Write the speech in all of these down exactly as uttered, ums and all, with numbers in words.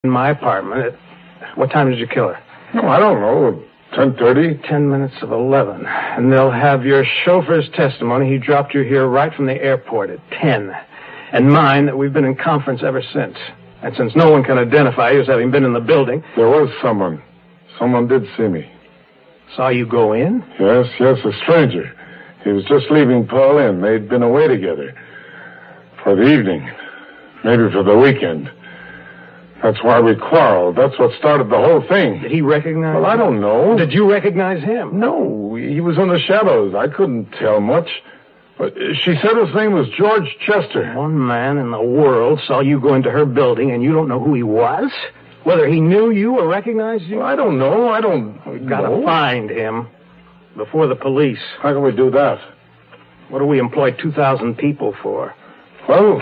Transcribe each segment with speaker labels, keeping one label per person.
Speaker 1: in my apartment at... What time did you kill her?
Speaker 2: No, I don't know. ten thirty?
Speaker 1: Ten minutes of eleven. And they'll have your chauffeur's testimony. He dropped you here right from the airport at ten. And mine that we've been in conference ever since. And since no one can identify you as having been in the building...
Speaker 2: There was someone. Someone did see me.
Speaker 1: Saw you go in?
Speaker 2: Yes, yes, a stranger. He was just leaving Paul in. They'd been away together. For the evening. Maybe for the weekend. That's why we quarreled. That's what started the whole thing.
Speaker 1: Did he recognize
Speaker 2: Well, I don't know.
Speaker 1: Did you recognize him?
Speaker 2: No, he was in the shadows. I couldn't tell much. But she said his name was George Chester.
Speaker 1: One man in the world saw you go into her building and you don't know who he was? Whether he knew you or recognized you?
Speaker 2: Well, I don't know. I don't
Speaker 1: We've got
Speaker 2: know.
Speaker 1: to find him before the police.
Speaker 2: How can we do that?
Speaker 1: What do we employ two thousand people for?
Speaker 2: Well,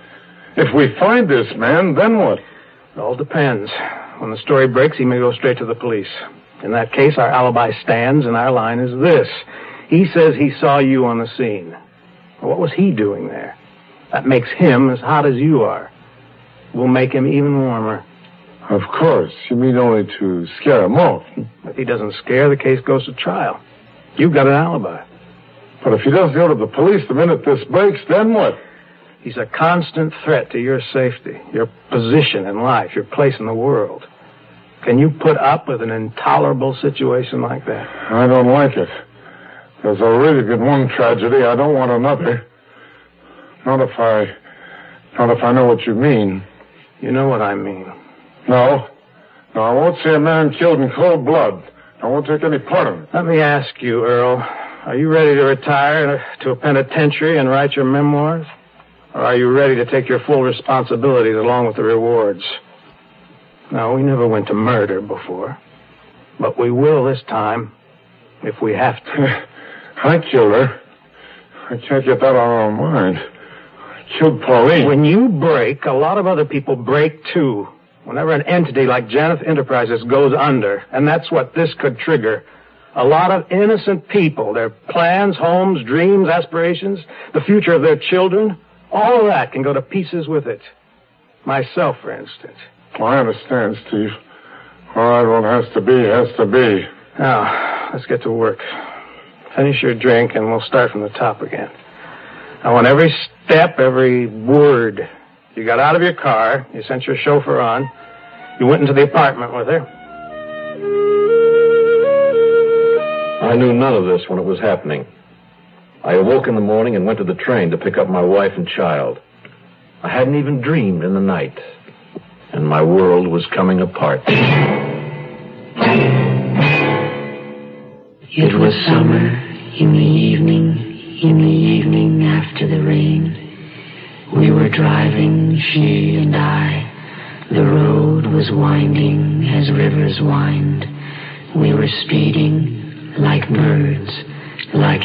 Speaker 2: if we find this man, then what?
Speaker 1: It all depends. When the story breaks, he may go straight to the police. In that case, our alibi stands, and our line is this. He says he saw you on the scene. Well, what was he doing there? That makes him as hot as you are. We'll make him even warmer.
Speaker 2: Of course. You mean only to scare him off.
Speaker 1: If he doesn't scare, the case goes to trial. You've got an alibi.
Speaker 2: But if he doesn't go to the police the minute this breaks, then what?
Speaker 1: He's a constant threat to your safety, your position in life, your place in the world. Can you put up with an intolerable situation like that?
Speaker 2: I don't like it. There's already been one tragedy. I don't want another. Not if I... Not if I know what you mean.
Speaker 1: You know what I mean.
Speaker 2: No. No, I won't see a man killed in cold blood. I won't take any part of it.
Speaker 1: Let me ask you, Earl. Are you ready to retire to a penitentiary and write your memoirs? Or are you ready to take your full responsibilities along with the rewards? No, we never went to murder before. But we will this time, if we have to.
Speaker 2: I killed her. I can't get that out of our mind. I killed Pauline.
Speaker 1: When you break, a lot of other people break too. Whenever an entity like Janeth Enterprises goes under, and that's what this could trigger, a lot of innocent people, their plans, homes, dreams, aspirations, the future of their children, all of that can go to pieces with it. Myself, for instance.
Speaker 2: I understand, Steve. All right, what has to be, has to be.
Speaker 1: Now, let's get to work. Finish your drink, and we'll start from the top again. I want every step, every word. You got out of your car. You sent your chauffeur on. You went into the apartment with her.
Speaker 3: I knew none of this when it was happening. I awoke in the morning and went to the train to pick up my wife and child. I hadn't even dreamed in the night. And my world was coming apart.
Speaker 4: It was summer in the evening, in the evening after the rain. We were driving, she and I. The road was winding as rivers wind. We were speeding like birds, like